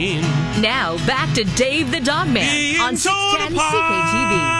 Now, back to Dave the Dog Man on 610 CKTB.